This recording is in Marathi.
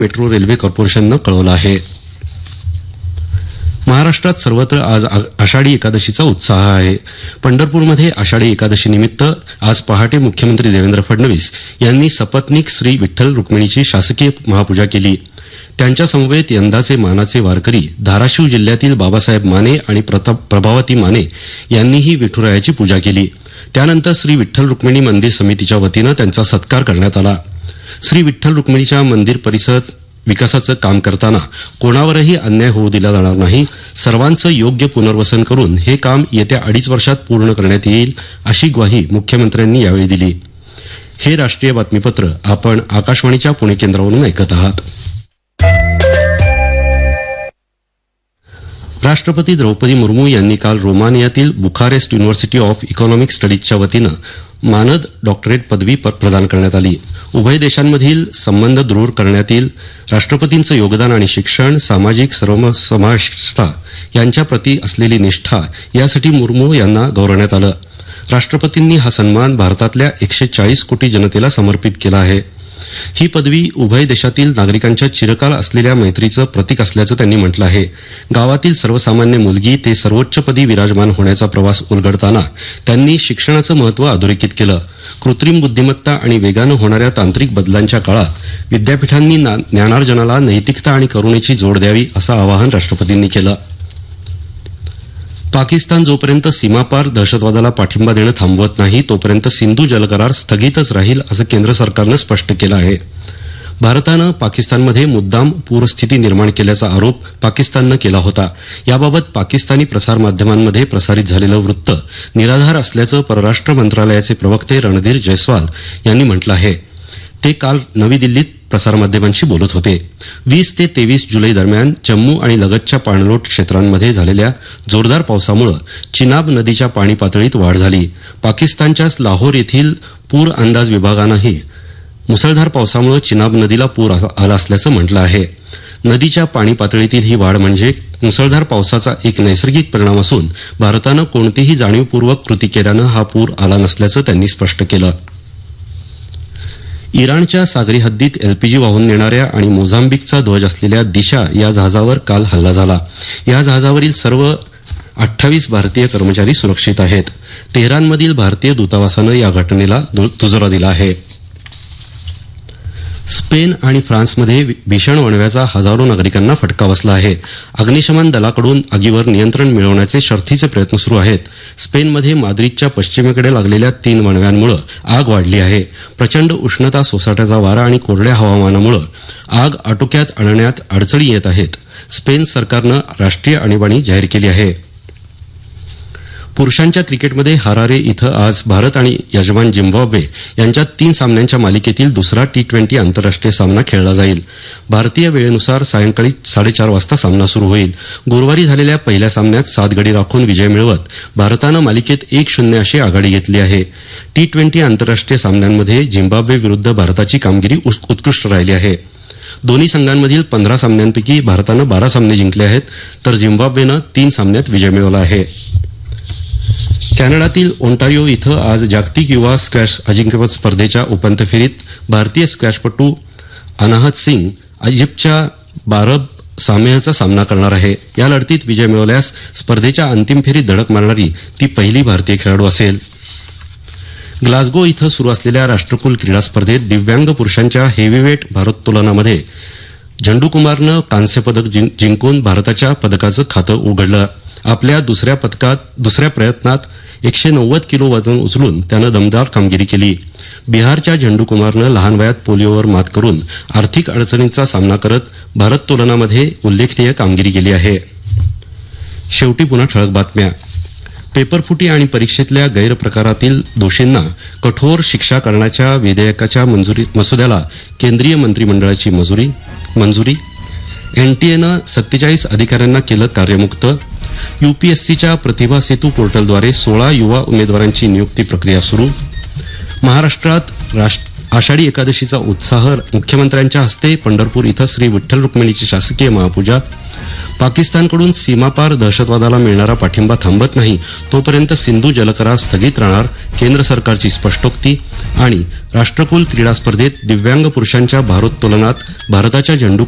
मेट्रो रेल्वे कॉर्पोरेशननं कळवलं आहे. महाराष्ट्रात सर्वत्र आज आषाढी एकादशीचा उत्साह आहे. पंढरपूरमध्ये आषाढी एकादशीनिमित्त आज पहाटे मुख्यमंत्री देवेंद्र फडणवीस यांनी सपत्नीक श्री विठ्ठल रुक्मिणीची शासकीय महापूजा केली. त्यांच्या समवेत यंदाचे मानाचे वारकरी धाराशिव जिल्ह्यातील बाबासाहेब माने आणि प्रभावती माने यांनीही विठुरायाची पूजा केली. त्यानंतर श्री विठ्ठल रुक्मिणी मंदिर समितीच्या वतीनं त्यांचा सत्कार करण्यात आला. श्री विठ्ठल रुक्मिणीच्या मंदिर परिसर विकासाचं काम करताना कोणावरही अन्याय होऊ दिला जाणार नाही. सर्वांचं योग्य पुनर्वसन करून हे काम येत्या 2.5 वर्षात पूर्ण करण्यात येईल अशी ग्वाही मुख्यमंत्र्यांनी यावेळी दिली. हे राष्ट्रीय बातमीपत्र आपण आकाशवाणीच्या पुणे केंद्रावरून ऐकत आहात. राष्ट्रपती द्रौपदी मुर्मू यांनी काल रोमानियातील बुखारेस्ट युनिव्हर्सिटी ऑफ इकॉनॉमिक स्टडीजच्या वतीनं मानद डॉक्टरेट पदवी प्रदान करण्यात आली. उभय देशांमधील संबंध दृढ करण्यातील राष्ट्रपतींचं योगदान आणि शिक्षण, सामाजिक समावेशता यांच्याप्रती असलेली निष्ठा यासाठी मुर्मू यांना गौरवण्यात आलं. राष्ट्रपतींनी हा सन्मान भारतातल्या 140 कोटी जनतेला समर्पित केला आहे. ही पदवी उभय देशातील नागरिकांच्या चिरकाल असलेल्या मैत्रीचं प्रतीक असल्याचं त्यांनी म्हटलं आहे. गावातील सर्वसामान्य मुलगी ते सर्वोच्चपदी विराजमान होण्याचा प्रवास उलगडताना त्यांनी शिक्षणाचं महत्त्व अधोरेखित केलं. कृत्रिम बुद्धिमत्ता आणि वेगानं होणाऱ्या तांत्रिक बदलांच्या काळात विद्यापीठांनी ज्ञानार्जनाला नैतिकता आणि करुणेची जोड द्यावी असं आवाहन राष्ट्रपतींनी केलं. पाकिस्तान जोपर्यंत सीमापार दहशतवादाला पाठिंबा देणं थांबवत नाही तोपर्यंत सिंधू जलकरार स्थगितच राहील असं केंद्र सरकारनं स्पष्ट केलं आहे. भारतानं पाकिस्तानमध्ये मुद्दाम पूरस्थिती निर्माण केल्याचा आरोप पाकिस्ताननं केला होता. याबाबत पाकिस्तानी प्रसारमाध्यमांमध्ये प्रसारित झालेलं वृत्त निराधार असल्याचं परराष्ट्र मंत्रालयाचे प्रवक्ते रणधीर जयस्वाल यांनी म्हटलं आहे. ते काल नवी दिल्लीत प्रसारमाध्यमांशी बोलत होते. 20 ते 23 जुलै दरम्यान जम्मू आणि लगतच्या पाणलोट क्षेत्रांमध्ये झालेल्या जोरदार पावसामुळे चिनाब नदीच्या पाणी पातळीत वाढ झाली. पाकिस्तानच्याच लाहोर येथील पूर अंदाज विभागानंही मुसळधार पावसामुळे चिनाब नदीला पूर आला असल्याचं म्हटलं आहे. नदीच्या पाणी पातळीतील ही वाढ म्हणजे मुसळधार पावसाचा एक नैसर्गिक परिणाम असून भारतानं कोणतीही जाणीवपूर्वक कृती केल्यानं हा पूर आला नसल्याचं त्यांनी स्पष्ट केलं. इराणच्या सागरी हद्दीत एलपीजी वाहून नेणाऱ्या आणि मोझांबिकचा ध्वज असलेल्या दिशा या जहाजावर काल हल्ला झाला. या जहाजावरील सर्व 28 भारतीय कर्मचारी सुरक्षित आहेत. तेहरानमधील भारतीय दूतावासानं या घटनेला दुजोरा दिला आहे. स्पेन आणि फ्रान्समध्ये भीषण वणव्याचा हजारो नागरिकांना फटका बसला आहे. अग्निशमन दलाकडून आगीवर नियंत्रण मिळवण्याचे शर्थीचे प्रयत्न सुरू आहेत. स्पेनमध्ये माद्रिदच्या पश्चिमेकडे लागलेल्या 3 वणव्यांमुळे आग वाढली आहे. प्रचंड उष्णता, सोसाट्याचा वारा आणि कोरड्या हवामानामुळे आग आटोक्यात आणण्यात अडचणी येत आहेत. स्पेन सरकारनं राष्ट्रीय आणीबाणी जाहीर केली आहे. पुरुषांच्या क्रिकेटमध्ये हरारे इथं आज भारत आणि यजमान झिम्बाब्वे यांच्यात 3 सामन्यांच्या मालिकेतील दुसरा T20 आंतरराष्ट्रीय सामना खेळला जाईल. भारतीय वेळेनुसार सायंकाळी 4:30 वाजता सामना सुरू होईल. गुरुवारी झालेल्या पहिल्या सामन्यात 7 गडी राखून विजय मिळवत भारतानं मालिकेत 1-0 अशी आघाडी घेतली आहे. T20 आंतरराष्ट्रीय सामन्यांमध्ये झिम्बाब्वे विरुद्ध भारताची कामगिरी उत्कृष्ट राहिली आहे. दोन्ही संघांमधील 15 सामन्यांपैकी भारतानं 12 सामने जिंकले आहेत तर झिम्बाब्वेनं 3 सामन्यात विजय मिळवला आहे. कॅनडातील ओंटारिओ इथं आज जागतिक युवा स्क्वॅश अजिंक्यपद स्पर्धेच्या उपांत्य फेरीत भारतीय स्क्वॅशपटू अनाहत सिंग इजिप्तच्या बारब सामेहचा सामना करणार आहे. या लढतीत विजय मिळवल्यास स्पर्धेच्या अंतिम फेरीत धडक मारणारी ती पहिली भारतीय खेळाडू असेल. ग्लासगो इथं सुरू असलेल्या राष्ट्रकुल क्रीडा स्पर्धेत दिव्यांग पुरुषांच्या हेवीवेट भारोत्तोलनामध्ये झंडूकुमारनं कांस्य पदक जिंकून भारताच्या पदकाचं खातं उघडलं. आपल्या दुसऱ्या प्रयत्नात 190 किलो वजन उचलून त्यानं दमदार कामगिरी केली. बिहारच्या झंडूकुमारनं लहान वयात पोलिओवर मात करून आर्थिक अडचणींचा सामना करत भारोत्तोलनामध्ये उल्लेखनीय कामगिरी केली आहे. शेवटी पुन्हा ठळक बातम्या. पेपरफुटी आणि परीक्षेतल्या गैरप्रकारातील दोषींना कठोर शिक्षा करण्याच्या विधेयकाच्या मसुद्याला केंद्रीय मंत्रिमंडळाची मंजुरी. एनटीएनं 47 अधिकाऱ्यांना केलं कार्यमुक्त. यूपीएससीच्या प्रतिभा सेतू पोर्टलद्वारे 16 युवा उमेदवारांची नियुक्ती प्रक्रिया सुरू. महाराष्ट्रात आषाढी एकादशीचा उत्साह. मुख्यमंत्र्यांच्या हस्ते पंढरपूर इथं श्री विठ्ठल रुक्मिणीची शासकीय महापूजा. पाकिस्तानकडून सीमापार दहशतवादाला मिळणारा पाठिंबा थांबत नाही तोपर्यंत सिंधू जलकरार स्थगित राहणार, केंद्र सरकारची स्पष्टोक्ती. आणि राष्ट्रकुल क्रीडा स्पर्धेत दिव्यांग पुरुषांच्या भारोत्तोलनात भारताच्या झेंडू